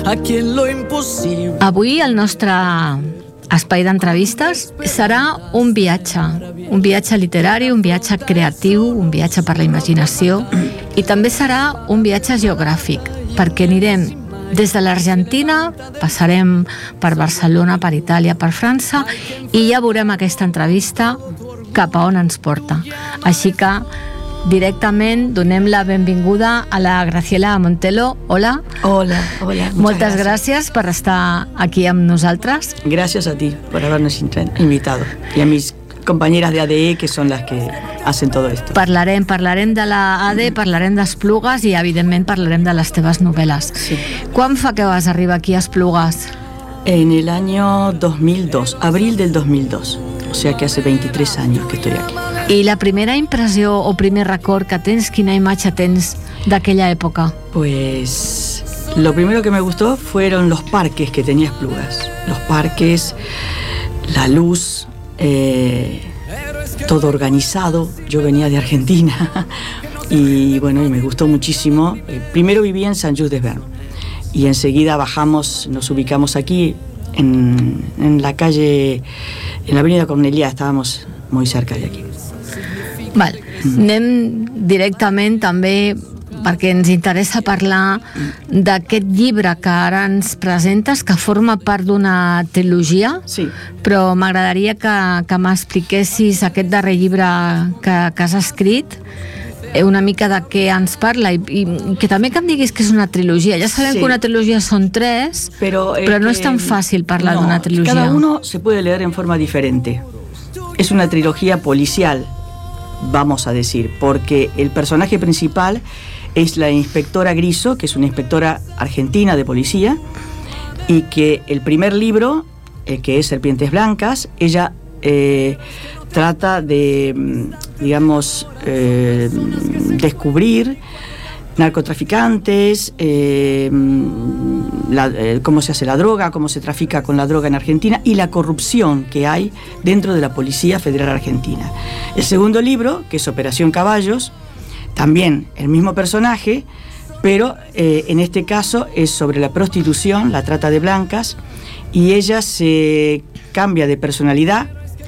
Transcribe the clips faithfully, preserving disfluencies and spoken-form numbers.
a quien lo imposible. Avui el nostre espai d'entrevistes serà un viatge, un viatge literari, un viatge creatiu, un viatge per la imaginació, i també serà un viatge geogràfic, perquè anirem des de l'Argentina, passarem per Barcelona, per Itàlia, per França, i ja veurem aquesta entrevista cap a on ens porta. Així que directament donem la benvinguda a la Graciela Montelo. Hola. Hola, hola. Moltes gràcies per estar aquí amb nosaltres. Gracias a ti por habernos invitado y a mis compañeras de A D E, que son las que hacen todo esto. Parlarem, parlarem de la A D E, parlarem d'Esplugues i evidentment parlarem de les teves novel·les. Sí. Quan fa que vas arribar aquí a Esplugues? En el año dos mil dos, abril del dos mil dos. O sea que hace veintitrés años que estoy aquí. I la primera impressió o primer record que tens, quina imatge tens d'aquella època? Pues lo primero que me gustó fueron los parques que tenía Esplugas. Los parques, la luz, eh, todo organizado. Yo venía de Argentina y bueno, y me gustó muchísimo. Eh, primero viví en Sant Just Desvern y enseguida bajamos, nos ubicamos aquí en, en la calle, en la avenida Cornellà, estábamos muy cerca de aquí. Val. Mm. Anem directament també, perquè ens interessa parlar d'aquest llibre que ara ens presentes, que forma part d'una trilogia, sí. Però m'agradaria que, que m'expliquessis aquest darrer llibre que, que has escrit, una mica de què ens parla, i, i que també que em diguis que és una trilogia. Ja sabem sí. que una trilogia són tres, però, però no és tan fàcil parlar no, d'una trilogia. Cada uno se puede leer en forma diferente. Es una trilogía policial, vamos a decir, porque el personaje principal es la inspectora Griso, que es una inspectora argentina de policía, y que el primer libro, eh, que es Serpientes Blancas, ella eh, trata de, digamos, eh, descubrir narcotraficantes, eh, la, eh, cómo se hace la droga, cómo se trafica con la droga en Argentina y la corrupción que hay dentro de la Policía Federal Argentina. El segundo libro, que es Operación Caballos, también el mismo personaje, pero eh, en este caso es sobre la prostitución, la trata de blancas, y ella se cambia de personalidad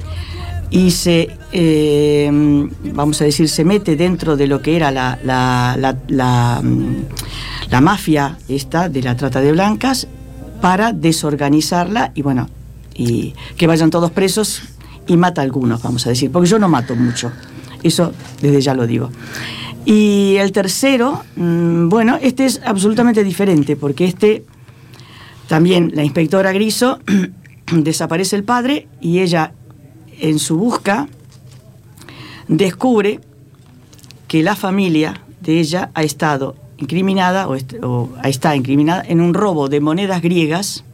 y se, eh, vamos a decir, se mete dentro de lo que era la, la, la, la, la mafia esta de la trata de blancas para desorganizarla y bueno, y que vayan todos presos, y mata a algunos, vamos a decir, porque yo no mato mucho, eso desde ya lo digo. Y el tercero, bueno, este es absolutamente diferente, porque este, también la inspectora Griso, desaparece el padre y ella, en su busca, descubre que la familia de ella ha estado incriminada o, est- o está incriminada en un robo de monedas griegas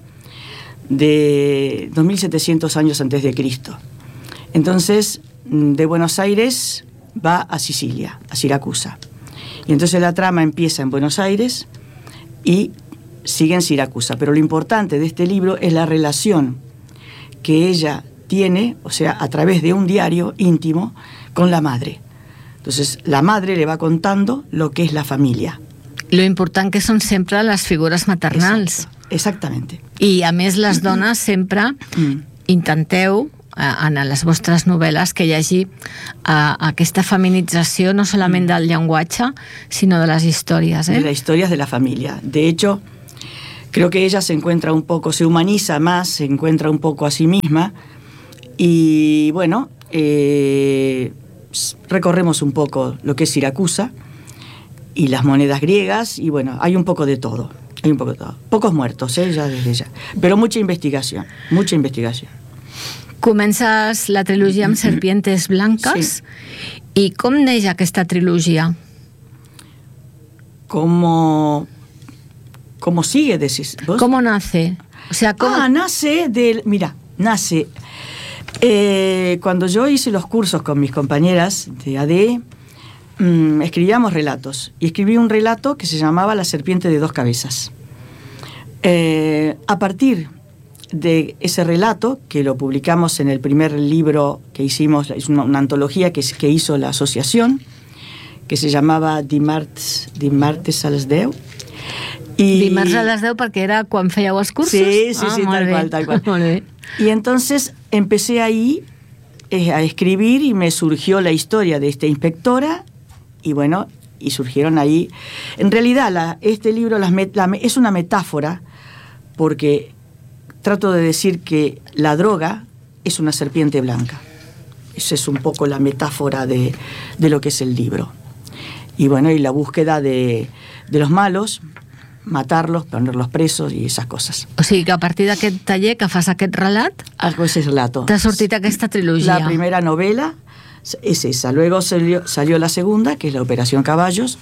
de dos mil setecientos años antes de Cristo. Entonces, de Buenos Aires va a Sicilia, a Siracusa. Y entonces la trama empieza en Buenos Aires y sigue en Siracusa. Pero lo importante de este libro es la relación que ella tiene, o sea, a través de un diario íntimo, con la madre. Entonces, la madre le va contando lo que es la familia. Lo important que són sempre les figures maternals. Exacto, exactamente. I, a més, les dones sempre mm. intenteu, en les vostres novel·les, que hi hagi uh, aquesta feminització no solament del llenguatge, sinó de les històries. ¿eh? De las historias de la familia. De hecho, creo que ella se encuentra un poco, se humaniza más, se encuentra un poco a sí misma. Y bueno, eh, recorremos un poco lo que es Siracusa y las monedas griegas, y bueno, hay un poco de todo, hay un poco de todo. Pocos muertos, ¿eh? Ya desde ya, pero mucha investigación, mucha investigación. Comences la trilogia amb Serpientes Blancas, sí. I com neix aquesta trilogia? ¿Cómo, cómo sigue, decís vos? ¿Cómo nace? O sea, ¿cómo... Ah, nace del... Mira, nace... Eh, cuando yo hice los cursos con mis compañeras de A D E, mmm, escribíamos relatos. Y escribí un relato que se llamaba La serpiente de dos cabezas. Eh, a partir de ese relato, que lo publicamos en el primer libro que hicimos, es una, una antología que, que hizo la asociación, que se llamaba Dimarts, Dimartes a les deu, Y... Dimarts a les deu perquè era quan fèieu els cursos? Sí, sí, ah, sí, tal bé. cual, tal cual. Molt bé. Y entonces empecé ahí eh, a escribir y me surgió la historia de esta inspectora y bueno, y surgieron ahí... En realidad la, este libro las met, la, es una metáfora porque trato de decir que la droga es una serpiente blanca. Esa es un poco la metáfora de, de lo que es el libro. Y bueno, y la búsqueda de, de los malos, matarlos, ponerlos presos y esas cosas. O sigui que a partir d'aquest taller que fas aquest relat, Algo ese relato. t'ha sortit aquesta trilogia. La primera novela es esa. Luego salió, salió la segunda, que es la Operación Caballos,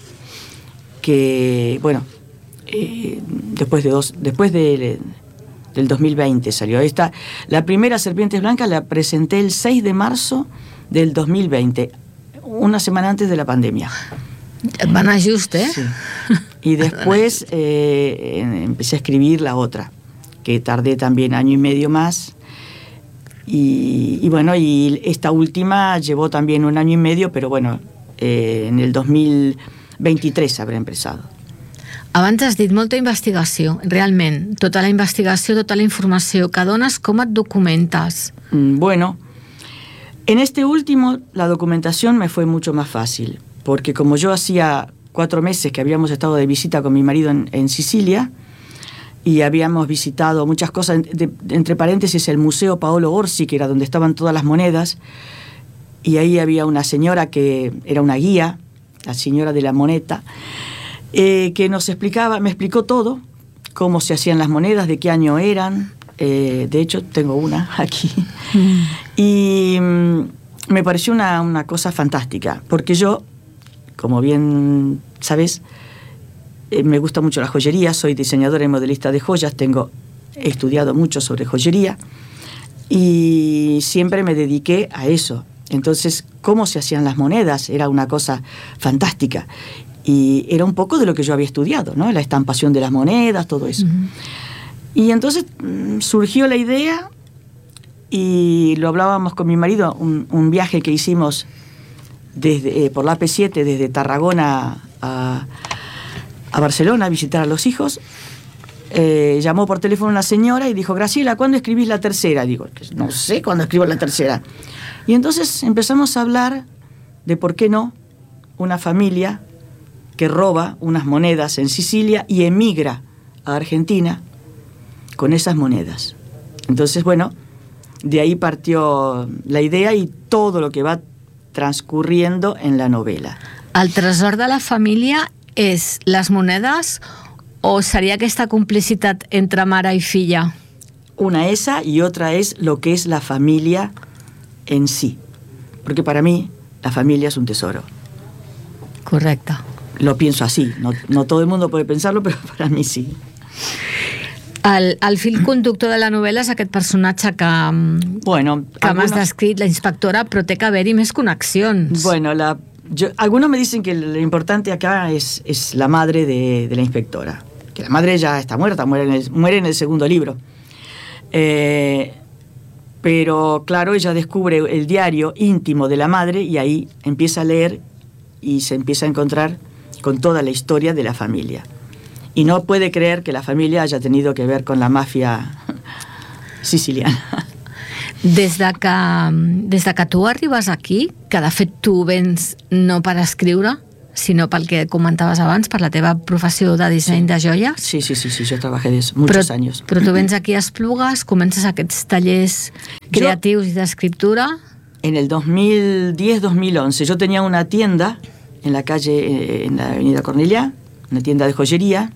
que, bueno, eh, después de dos, después de, del dos mil veinte salió esta. La primera Serpientes Blancas la presenté el seis de marzo del dos mil veinte, una semana antes de la pandemia. Et va anar just, eh? Sí. Y después eh, empecé a escribir la otra, que tardé también año y medio más. Y, y bueno, y esta última llevó también un año y medio, pero bueno, eh, en el dos mil veintitrés habré empezado. Abans has dit molta investigació, realment, tota la investigació, tota la informació que dones, com et documentes? Bueno, en este último la documentación me fue mucho más fácil, porque como yo hacía cuatro meses que habíamos estado de visita con mi marido en, en Sicilia y habíamos visitado muchas cosas, de, de, entre paréntesis el Museo Paolo Orsi, que era donde estaban todas las monedas, y ahí había una señora que era una guía, la señora de la moneta, eh, que nos explicaba, me explicó todo, cómo se hacían las monedas, de qué año eran, eh, de hecho tengo una aquí, mm. y mm, me pareció una, una cosa fantástica, porque yo, como bien sabes, eh, me gusta mucho la joyería, soy diseñadora y modelista de joyas, tengo, he estudiado mucho sobre joyería y siempre me dediqué a eso. Entonces, cómo se hacían las monedas era una cosa fantástica y era un poco de lo que yo había estudiado, ¿no? La estampación de las monedas, todo eso. Uh-huh. Y entonces mmm, surgió la idea y lo hablábamos con mi marido, un, un viaje que hicimos desde, eh, por la A P siete desde Tarragona a, a Barcelona a visitar a los hijos. Eh, llamó por teléfono una señora y dijo: Graciela, ¿cuándo escribís la tercera? Digo, no sé cuándo escribo la tercera. Y entonces empezamos a hablar de por qué no una familia que roba unas monedas en Sicilia y emigra a Argentina con esas monedas. Entonces, bueno, de ahí partió la idea y todo lo que va transcurriendo en la novela. El tresor de la família és les monedes o seria aquesta complicitat entre mare i filla? Una esa y otra es lo que es la familia en sí. Porque para mí la familia es un tesoro. Correcte. Lo pienso así. No, no todo el mundo puede pensarlo, pero para mí sí. El, el fil conductor de la novel·la és aquest personatge que, bueno, que algunos, m'has descrit, la inspectora, però té que haver-hi més connexions. Bueno, la, yo, algunos me dicen que lo importante acá es, es la madre de, de la inspectora. Que la madre ya está muerta, muere en el, muere en el segundo libro. Eh, pero claro, ella descubre el diario íntimo de la madre y ahí empieza a leer y se empieza a encontrar con toda la historia de la familia. Y no puede creer que la familia haya tenido que ver con la mafia siciliana. Des de que, des de que tu arribes aquí, que de fet tu vens no per escriure, sinó pel que comentaves abans, per la teva professió de disseny sí. de joies. Sí, sí, sí, sí, yo trabajé de eso muchos però, años. Però tu vens aquí a Esplugues, comences aquests tallers creatius yo, i d'escriptura. En el dos mil diez dos mil once yo tenía una tienda en la calle, en la avenida Cornellá, una tienda de joyería.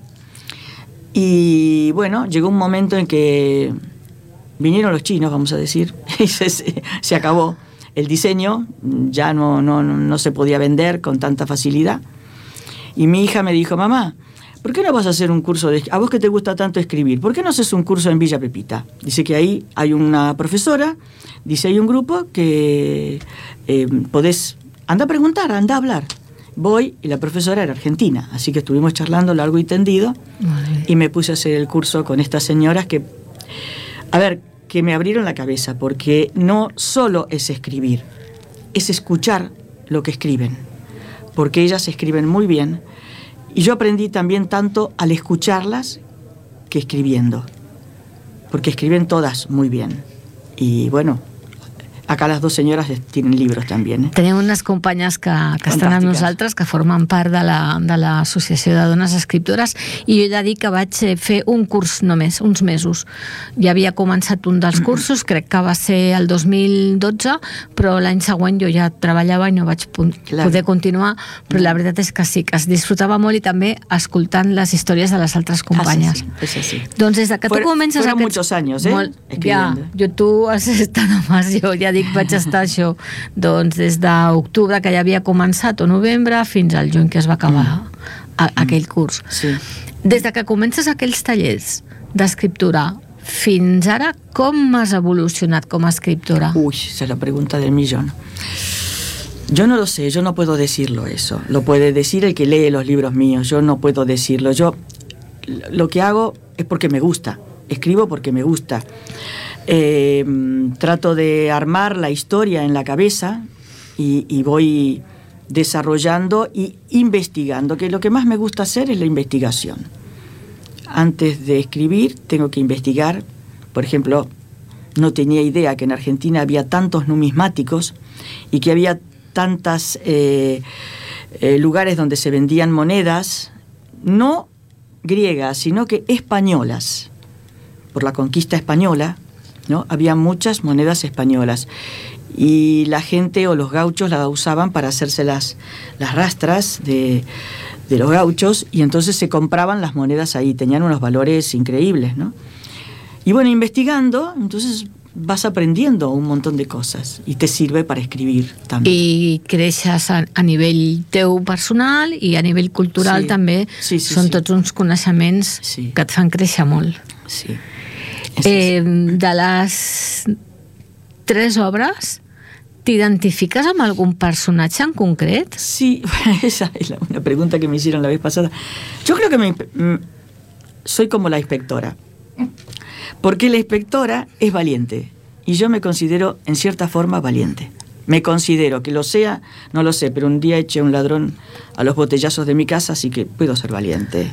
Y bueno, llegó un momento en que vinieron los chinos, vamos a decir, y se, se acabó el diseño, ya no, no, no se podía vender con tanta facilidad. Y mi hija me dijo: mamá, ¿por qué no vas a hacer un curso de... a vos que te gusta tanto escribir, ¿por qué no haces un curso en Villa Pepita? Dice que ahí hay una profesora, dice hay un grupo que eh, podés... anda a preguntar, anda a hablar. Voy, y la profesora era argentina, así que estuvimos charlando largo y tendido. Vale. Y me puse a hacer el curso con estas señoras que, a ver, que me abrieron la cabeza, porque no solo es escribir, es escuchar lo que escriben, porque ellas escriben muy bien Y yo aprendí también tanto al escucharlas que escribiendo, porque escriben todas muy bien. Y bueno, acá les dos senyores tienen llibres també. Eh? Tenim unes companyes que, que estan amb nosaltres, que formen part de la, de l'Associació de Dones Escriptores, i jo he de dir que vaig fer un curs només, uns mesos. Ja havia començat un dels cursos, crec que va ser el dos mil dotze, però l'any següent jo ja treballava i no vaig claro. poder continuar, però la veritat és que sí, que es disfrutava molt, i també escoltant les històries de les altres companyes. Ah, sí, sí, sí. Doncs des de que Fuer, tu comences fueron aquests... muchos años, eh? Molt, ja, jo, tu has estat només, jo ja dic, vaig estar això, doncs des d'octubre, que ja havia començat, o novembre, fins al juny que es va acabar mm. a, aquell curs. Sí. Des de que comences aquells tallers d'escriptura fins ara, com has evolucionat com a escriptora? Uy, esa es la pregunta del millón. Yo no lo sé, yo no puedo decirlo eso. Lo puede decir el que lee los libros míos, yo no puedo decirlo. Yo lo que hago es porque me gusta, escribo porque me gusta. Eh, trato de armar la historia en la cabeza y, y voy desarrollando y investigando, que lo que más me gusta hacer es la investigación. Antes de escribir tengo que investigar. Por ejemplo, no tenía idea que en Argentina había tantos numismáticos y que había tantos eh, eh, lugares donde se vendían monedas, no griegas, sino que españolas. Por la conquista española, ¿no? Había muchas monedas españolas y la gente o los gauchos la usaban para hacerse las, las rastras de, de los gauchos, y entonces se compraban las monedas ahí, tenían unos valores increíbles, ¿no? Y bueno, investigando, entonces vas aprendiendo un montón de cosas y te sirve para escribir también. I creixes a, a nivell teu personal i a nivell cultural sí. també. Sí, sí, són sí. tots uns coneixements sí. que et fan créixer molt. Sí. Eh, de les tres obres, ¿t'identifiques amb algún personaje en concret? Sí, esa es la, una pregunta que me hicieron la vez pasada. Yo creo que me, soy como la inspectora, porque la inspectora es valiente y yo me considero en cierta forma valiente. Me considero, que lo sea, no lo sé, pero un día eché a un ladrón a los botellazos de mi casa, así que puedo ser valiente.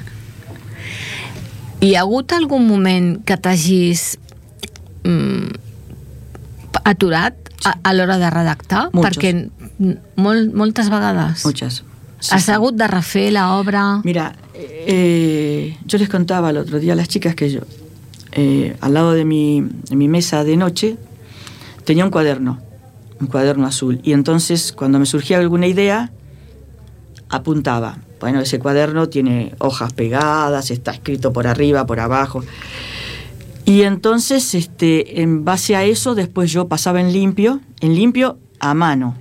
Hi ha hagut algun moment que t'hagis mm, aturat a, a l'hora de redactar? Muchos. Perquè molt, moltes vegades Muchas. Sí, has sí. hagut de refer la obra. Mira, eh, yo les contaba el otro día a las chicas que yo, eh, al lado de mi, de mi mesa de noche, tenía un cuaderno, un cuaderno azul, y entonces cuando me surgía alguna idea, apuntaba. Bueno, ese cuaderno tiene hojas pegadas, está escrito por arriba, por abajo. Y entonces, este, en base a eso, después yo pasaba en limpio, en limpio a mano.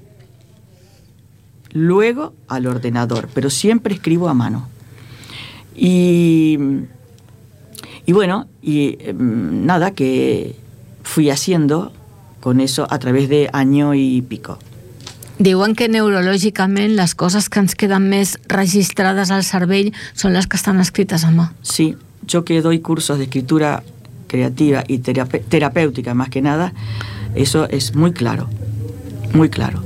Luego al ordenador, pero siempre escribo a mano. Y, y bueno, y eh, nada, que fui haciendo con eso a través de año y pico. Diuen que neurològicament les coses que ens queden més registrades al cervell són les que estan escrites a mà. Sí, yo que doy cursos de escritura creativa y terape- terapéutica más que nada, eso es muy claro, muy claro.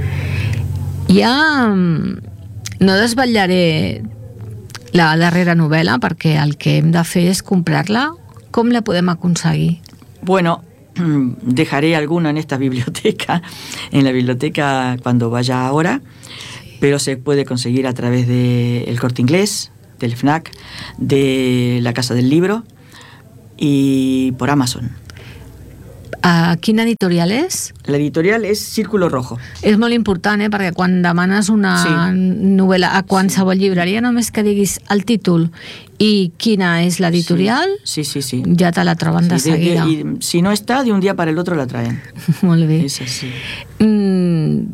Ja no desvetllaré la darrera novel·la perquè el que hem de fer és comprar-la. Com la podem aconseguir? Bueno, dejaré alguno en esta biblioteca, en la biblioteca cuando vaya ahora, pero se puede conseguir a través del Corte Inglés, del F N A C, de la Casa del Libro y por Amazon. A quina editorial és? La editorial és Círculo Rojo. És molt important, eh? Perquè quan demanes una Sí. novel·la a qualsevol sí. llibreria, només que diguis el títol i quina és l'editorial, sí, sí, sí, sí. ja te la troben de Sí, de, seguida. de, y si no está, de un día para el otro la traen. Molt bé. Es así. Mm,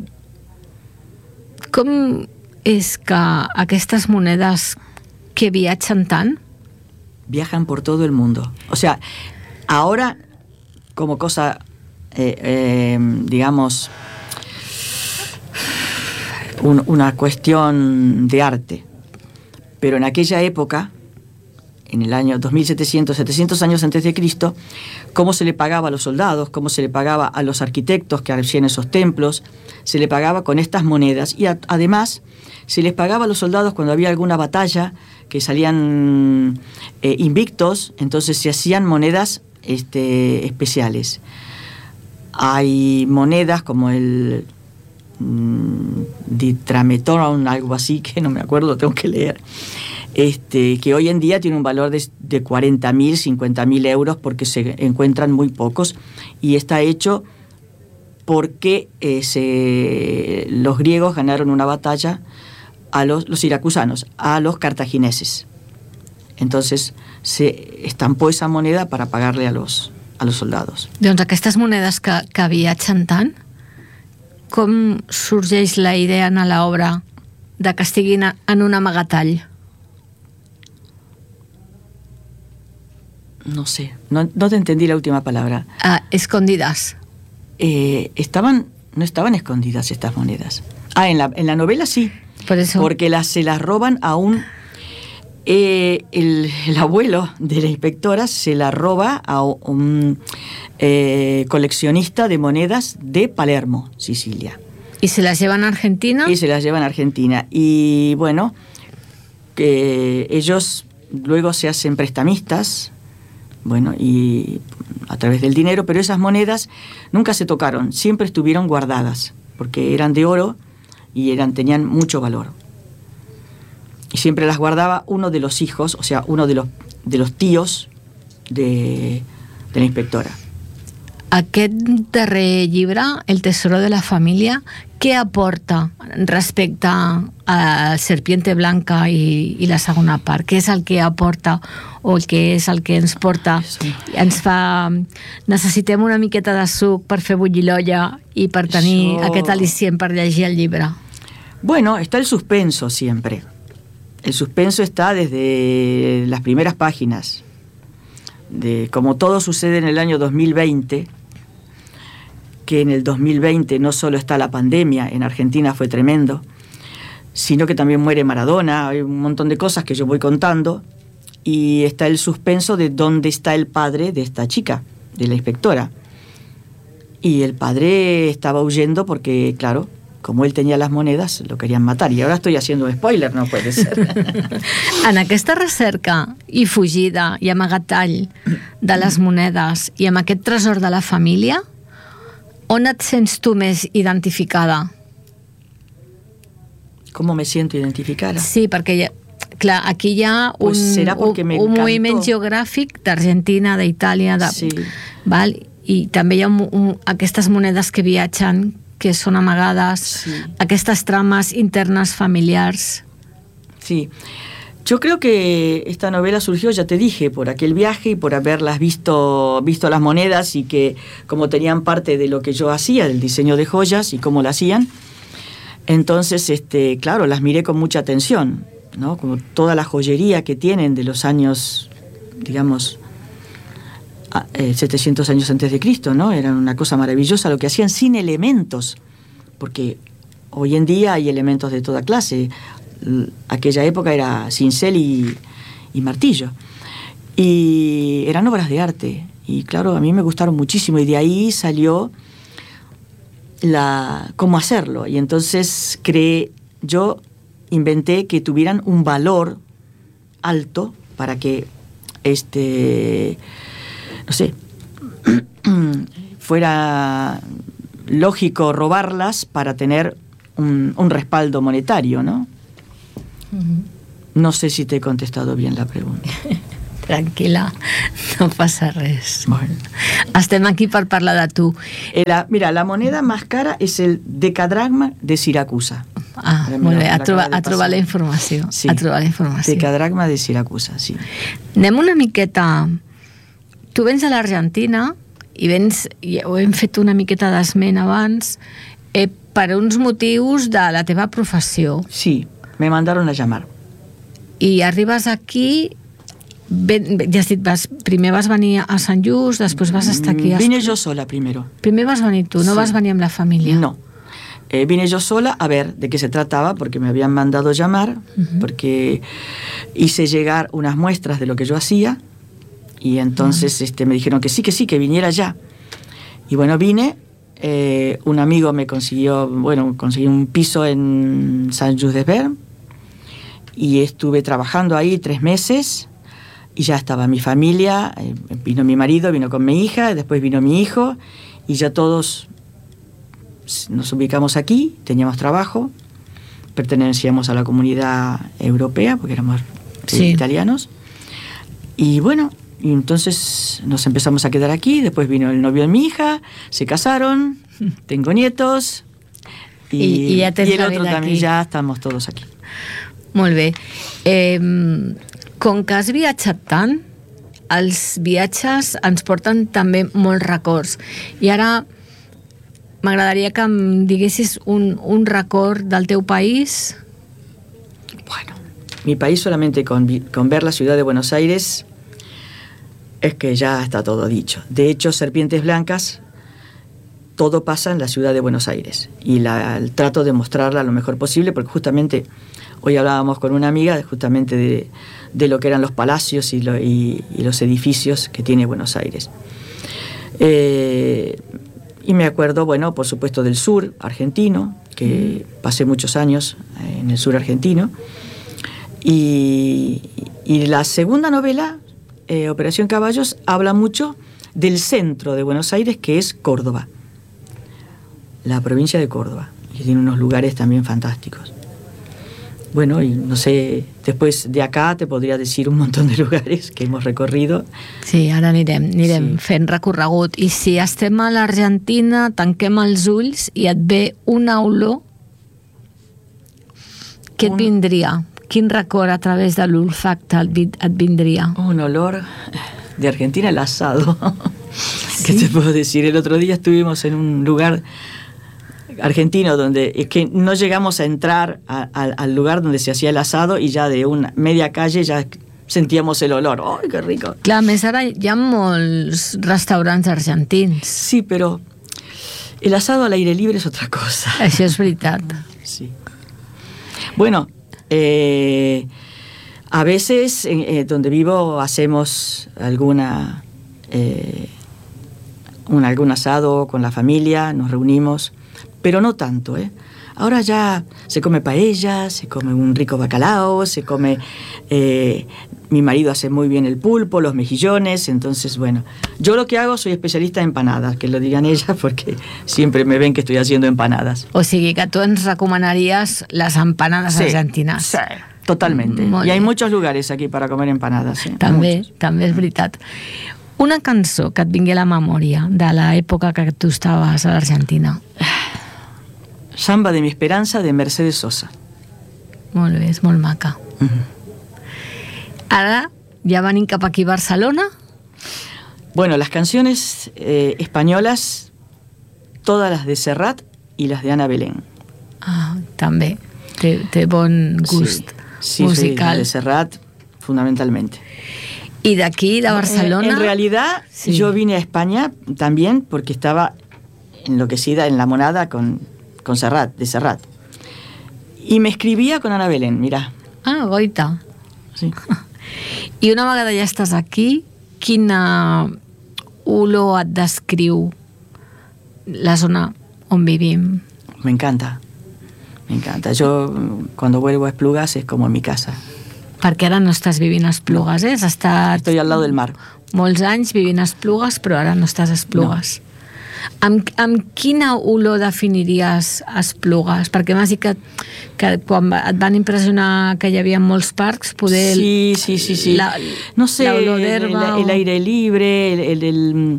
com és que aquestes monedes que viatgen tant? Viajan por todo el mundo. O sea, ahora como cosa, eh, eh, digamos, un, una cuestión de arte. Pero en aquella época en el año dos mil setecientos, setecientos años antes de Cristo, cómo se le pagaba a los soldados, cómo se le pagaba a los arquitectos que hacían esos templos, se le pagaba con estas monedas y a, además se les pagaba a los soldados cuando había alguna batalla, que salían eh, invictos, entonces se hacían monedas este, especiales. Hay monedas como el mmm, ditrametron, algo así, que no me acuerdo, tengo que leer, este, que hoy en día tiene un valor de, de cuarenta mil, cincuenta mil euros porque se encuentran muy pocos y está hecho porque eh, se, los griegos ganaron una batalla a los, los siracusanos, a los cartagineses. Entonces se estampó esa moneda para pagarle a los, a los soldados. Doncs aquestes monedes que, que viatgen tant, com sorgeix la idea en l'obra de que estiguin en un amagatall? No sé, no, no te entendí la última palabra. Ah, escondidas. Eh, estaban, no estaban escondidas estas monedas. Ah, en la, en la novela sí. Por eso. Porque las, se las roban a un... Eh, el, el abuelo de la inspectora se la roba a un eh, coleccionista de monedas de Palermo, Sicilia. ¿Y se las llevan a Argentina? Y se las llevan a Argentina. Y bueno, que ellos luego se hacen prestamistas, bueno, y a través del dinero, pero esas monedas nunca se tocaron, siempre estuvieron guardadas, porque eran de oro y eran, tenían mucho valor. Y siempre las guardaba uno de los hijos, o sea, uno de los, de los tíos de, de la inspectora. Aquest darrer llibre, El tesoro de la família, què aporta respecte a Serpiente Blanca i, i la segona part? Què és el que aporta o el que és el que ens porta? Ens fa... Necessitem una miqueta de suc per fer bullir l'olla i per tenir Això... aquest al·licient per llegir el llibre. Bueno, está el suspenso siempre. El suspenso está desde las primeras páginas. De, como todo sucede en el año dos mil veinte, que en el dos mil veinte no solo está la pandemia, en Argentina fue tremendo, sino que también muere Maradona, hay un montón de cosas que yo voy contando, y está el suspenso de dónde está el padre de esta chica, de la inspectora. Y el padre estaba huyendo porque, claro, como él tenía las monedas, lo querían matar. Y ahora estoy haciendo un spoiler, no puede ser. En aquesta recerca i fugida i amagatall de les monedes i amb aquest tresor de la família, on et sents tu més identificada? ¿Cómo me siento identificada? Sí, perquè, clar, aquí hi ha un, pues un, un moviment geogràfic d'Argentina, d'Itàlia, de, sí. val? I també hi ha un, un, aquestes monedes que viatgen, que son amagadas, sí. Aquestas tramas internas familiares. Sí, yo creo que esta novela surgió, ya te dije, por aquel viaje y por haberlas visto, visto las monedas y que como tenían parte de lo que yo hacía, del diseño de joyas y cómo la hacían, entonces, este, claro, las miré con mucha atención, ¿no? Como toda la joyería que tienen de los años, digamos, setecientos años antes de Cristo, ¿no? Era una cosa maravillosa lo que hacían sin elementos, porque hoy en día hay elementos de toda clase. Aquella época era cincel y, y martillo. Y eran obras de arte. Y claro, a mí me gustaron muchísimo. Y de ahí salió la cómo hacerlo. Y entonces creé, yo inventé que tuvieran un valor alto para que este... no sé, fuera lógico robarlas para tener un, un respaldo monetario, ¿no? Uh-huh. No sé si te he contestado bien la pregunta. Tranquil·la, no passa res. Bueno. Estem aquí per parlar de tu. La, mira, la moneda más cara es el decadragma de Siracusa. Ah, mira, molt bé, a, trobar, a trobar la informació. Sí, a trobar la informació. Decadragma de Siracusa, sí. Anem una miqueta... Tu vens a l'Argentina i vens, i ho hem fet una miqueta d'esment abans, eh, per uns motius de la teva professió. Sí, me mandaron a llamar. I arribes aquí, ben, ja has dit, vas, primer vas venir a Sant Just, després vas estar aquí... A... Vine yo sola primero. Primer vas venir tu, no sí. Vas venir amb la família? No. eh, vine yo sola a ver de qué se trataba, porque me habían mandado llamar, uh-huh. porque hice llegar unas muestras de lo que yo hacía, y entonces uh-huh. este, me dijeron que sí, que sí, que viniera ya. Y bueno, vine, eh, un amigo me consiguió, bueno, conseguí un piso en Saint-Just-des-Verts, y estuve trabajando ahí tres meses, y ya estaba mi familia, eh, vino mi marido, vino con mi hija, después vino mi hijo, y ya todos nos ubicamos aquí, teníamos trabajo, pertenecíamos a la comunidad europea, porque éramos sí. italianos, y bueno, y entonces nos empezamos a quedar aquí, después vino el novio de mi hija, se casaron, tengo nietos, y, I, i, ja y el otro también, ya estamos todos aquí. Molt bé. Eh, com que has viatjat tant, els viatges ens porten també molts records. I ara m'agradaria que em diguessis un, un record del teu país. Bueno, mi país solamente con, con ver la ciudad de Buenos Aires es que ya está todo dicho. De hecho, Serpientes Blancas, todo pasa en la ciudad de Buenos Aires. Y la, el trato de mostrarla lo mejor posible, porque justamente hoy hablábamos con una amiga justamente de, de lo que eran los palacios y, lo, y, y los edificios que tiene Buenos Aires. Eh, y me acuerdo, bueno, por supuesto del sur argentino, que pasé muchos años en el sur argentino. Y, y la segunda novela, eh, Operación Caballos, habla mucho del centro de Buenos Aires, que es Córdoba, la provincia de Córdoba, que tiene unos lugares también fantásticos. Bueno, y no sé, después de acá te podría decir un montón de lugares que hemos recorrido. Sí, ara anirem, anirem sí. fent recorregut. I si estem a l'Argentina, tanquem els ulls i et ve una olor, què et un... vindria? Quin record a través de l'olfacte et vindria? Un olor de Argentina, el asado. ¿Sí? ¿Qué te puedo decir? El otro día estuvimos en un lugar argentino donde es que no llegamos a entrar a, a, al lugar donde se hacía el asado y ya de una media calle ya sentíamos el olor. ¡Ay, qué rico! Clar, més ara hi ha molts restaurants argentins. Sí, pero el asado al aire libre es otra cosa. Això és veritat. Sí. Bueno, eh, a veces eh, donde vivo hacemos alguna eh, un, algún asado con la familia, nos reunimos, pero no tanto, ¿eh? Ahora ya se come paella, se come un rico bacalao, se come... Eh, mi marido hace muy bien el pulpo, los mejillones, entonces, bueno, yo lo que hago, soy especialista en empanadas, que lo digan ellas, porque siempre me ven que estoy haciendo empanadas. O sigui que tu ens recomanaries les empanades sí, argentines. Sí, totalmente. Molt y hay bé. Muchos lugares aquí para comer empanadas. ¿Sí? També, muchos. també és veritat. Una cançó que et vingui a la memòria de l'època que tu estaves a l'Argentina. Samba de mi esperanza, de Mercedes Sosa. Molt bé, és molt maca. Uh-huh. Ara ja venim cap aquí a Barcelona. Bueno, las canciones eh, españolas, todas las de Serrat y las de Ana Belén. Ah, també. Té, té bon gust sí, sí, musical. Sí, de Serrat, fundamentalmente. ¿Y de aquí, de Barcelona? En, en realidad, sí. Yo vine a España también porque estaba enloquecida, enamorada con, con Serrat, de Serrat. Y me escribía con Ana Belén, mira. Ah, goita. Sí. I una vegada ja estàs aquí, quina olor et descriu la zona on vivim? Me encanta, me encanta. Yo cuando vuelvo a Esplugas es como en mi casa. Perquè ara no estàs vivint a Esplugas, eh? Has estat... Estoy al lado del mar. Molts anys vivint a Esplugas, però ara no estàs a Esplugas. No. Amb, amb quina olor definiries Esplugas? Perquè m'has dit que, que quan et van impressionar que hi havia molts parcs, poder... Sí, sí, sí, sí. La, no sé, la olor d'herba... El, el aire libre, el, el, el,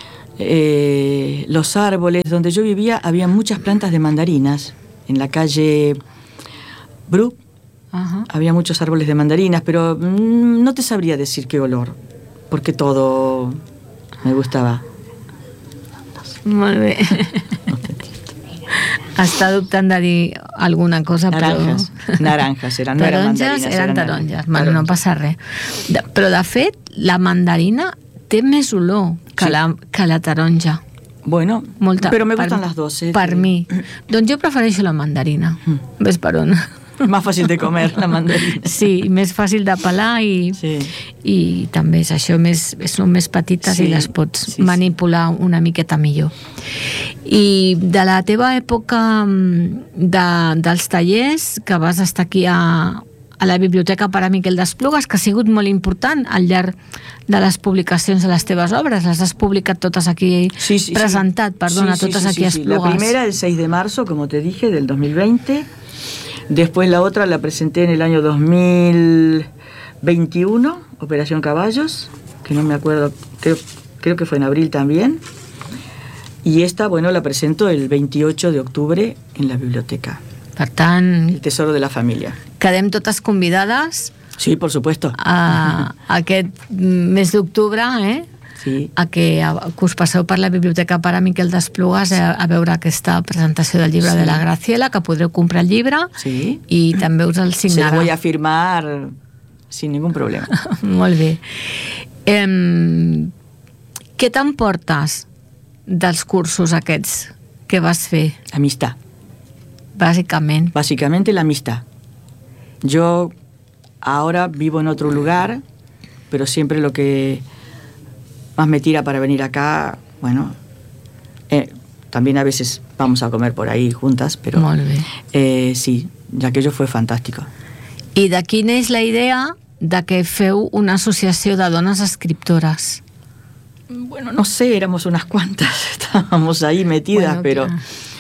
eh, los árboles. Donde yo vivía había muchas plantas de mandarinas. En la calle Bru uh-huh. había muchos árboles de mandarinas, pero mmm, no te sabría decir qué olor, porque todo me gustaba. Molt bé. Està dubtant de dir alguna cosa, naranjas, però... Naranjas, eren, no eren mandarines. Eren eren taronges, bueno, no passa res. Però, de fet, la mandarina té més olor que, sí. la, que la taronja. Bueno, Molta, pero me per, gustan las dos. Eh, per que... mi. Doncs jo prefereixo la mandarina. Mm. Ves per on? Más fàcil de comer, la mandarina. Sí, més fàcil de pelar i, sí. i també és això, més, són més petites sí, i les pots sí, manipular sí. una miqueta millor. I de la teva època de, dels tallers, que vas estar aquí a, a la Biblioteca Pare Miquel d'Esplugues, que ha sigut molt important al llarg de les publicacions de les teves obres, les has publicat totes aquí, sí, sí, presentat, sí. perdona, sí, sí, totes sí, aquí a sí, sí. Esplugues. La primera el seis de marzo, como te dije, del dos mil veinte. Después la otra la presenté en el año dos mil veintiuno, Operación Caballos, que no me acuerdo, creo, creo que fue en abril también. Y esta, bueno, la presento el veintiocho de octubre en la biblioteca. Per tant, El tesoro de la familia. Quedem totes convidades. Sí, por supuesto. A, a aquest mes d'octubre, eh? Sí. A que, a, que us passeu per la Biblioteca Pare Miquel d'Esplugues a, a veure aquesta presentació del llibre sí. de la Graciela, que podreu comprar el llibre sí. i també us el signarà. Se lo voy a firmar sin ningún problema. Molt bé. Eh, què t'emportes dels cursos aquests que vas fer? Amistad. Básicamente. Básicamente la amistad. Yo ahora vivo en otro lugar, pero siempre lo que más me tira para venir acá, bueno, eh, también a veces vamos a comer por ahí juntas, pero eh, sí, aquello fue fantástico. I de quina és la idea de que feu una associació de dones escriptores? Bueno, no sé, éramos unas cuantas, estábamos ahí metidas, bueno, pero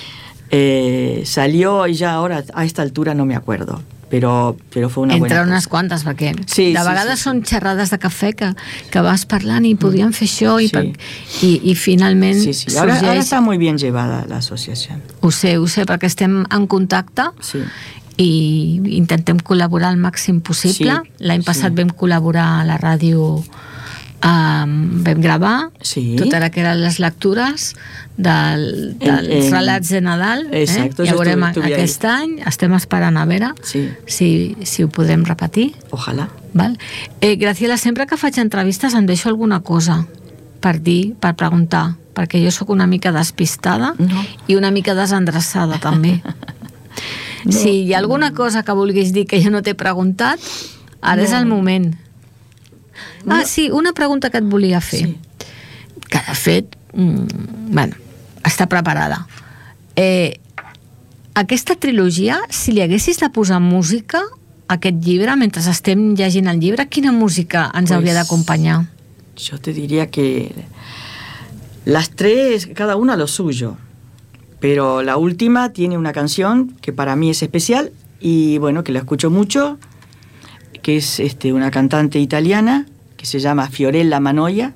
eh, salió y ya ahora a esta altura no me acuerdo. Però, però fue una Entre buena unes cosa. Quantes, perquè sí, de sí, vegades sí, són sí. xerrades de cafè que, que vas parlant i podíem fer això i, sí. per, i, i finalment sí, sí. Ahora, sorgeix... ahora está muy bien llevada la asociación. Ho sé, ho sé, perquè estem en contacte sí. i intentem col·laborar al màxim possible. Sí, L'any passat sí. vam col·laborar a la ràdio, um, vam gravar sí. tot ara que eren les lectures del, dels en, en... relats de Nadal. Exacto, eh? Ja veurem estuve, aquest ahí. any, estem esperant a veure sí. si, si ho podem repetir. Ojalà. Val? Eh, Graciela, sempre que faig entrevistes em deixo alguna cosa per dir, per preguntar, perquè jo sóc una mica despistada no. i una mica desendreçada també. No, si hi ha alguna no. cosa que vulguis dir que jo no t'he preguntat, ara no. és el moment. Ah, no. sí, una pregunta que et volia fer. Sí. Que de fet, mm, bueno, està preparada. Eh, aquesta trilogia, si li haguessis de posar música a aquest llibre, mentre estem llegint el llibre, quina música ens pues, hauria d'acompanyar? Yo te diría que las tres, cada una lo suyo. Pero la última tiene una canción que para mí es especial y bueno, que la escucho mucho, que es este, una cantante italiana que se llama Fiorella Mannoia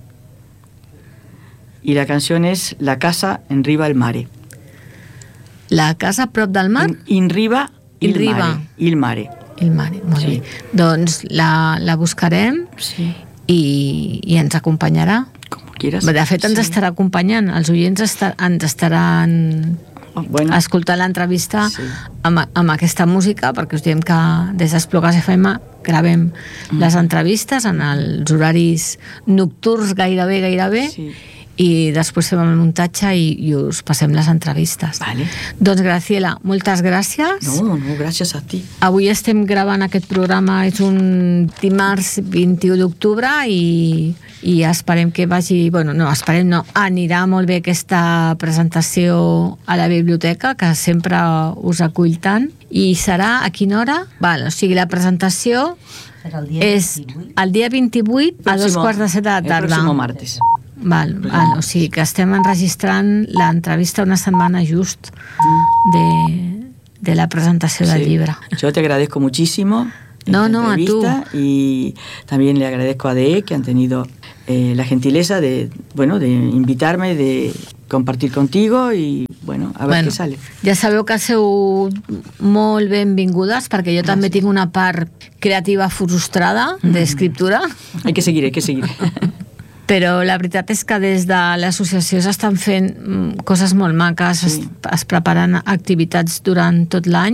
y la canción es La casa en riva al mare. La casa prop del mar? In, in riva il, il riva. mare. Il mare. Il mare, molt sí. bé. Doncs la, la buscarem sí. i, i ens acompanyarà. Quieras. De fet, ens sí. estarà acompanyant. Els oients estar, ens estaran oh, bueno. escoltant l'entrevista sí. amb, amb aquesta música, perquè us diem que des d'Esplugues F M gravem mm. les entrevistes en els horaris nocturns gairebé, gairebé, sí. i després fem el muntatge i, i us passem les entrevistes. Vale. Doncs, Graciela, moltes gràcies. No, no, gràcies a ti. Avui estem gravant aquest programa, és un dimarts vint-i-u d'octubre i, i esperem que vagi, bueno, no, esperem no, anirà molt bé aquesta presentació a la biblioteca, que sempre us acull tant, i serà a quina hora? Val, o sigui, la presentació el dia és vint-i-vuit. El dia vint-i-vuit a dos quarts de set de la tarda. El pròxim martes. Val, val, o sigui que estem enregistrant l'entrevista una setmana just de, de la presentació del sí. llibre. Yo te agradezco muchísimo no, no, a tú. Y también le agradezco a D E que han tenido eh, la gentileza de, bueno, de invitarme, de compartir contigo y bueno, a ver bueno, què sale. Ja sabeu que sou molt benvingudes perquè jo Gràcies. També tinc una part creativa frustrada mm. d'escriptura. Hay que seguir, hay que seguir. Però la veritat és que des de l'associació s'estan fent coses molt maques, sí. es, es preparen activitats durant tot l'any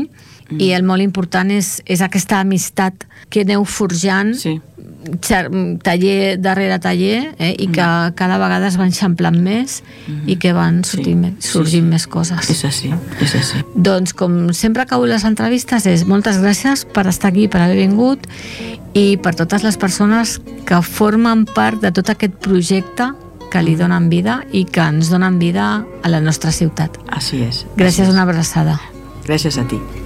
mm. i el molt important és, és aquesta amistat que aneu forjant, sí. taller darrere taller, eh, i que mm. cada vegada es van eixamplant més mm. i que van sortint, sí. sorgint sí, sí. més coses. És així, és així. Doncs, com sempre acabo les entrevistes, és moltes gràcies per estar aquí, per haver vingut, i per totes les persones que formen part de tot aquest projecte que li donen vida i que ens donen vida a la nostra ciutat. Així és. Gràcies, una abraçada. Gràcies a ti.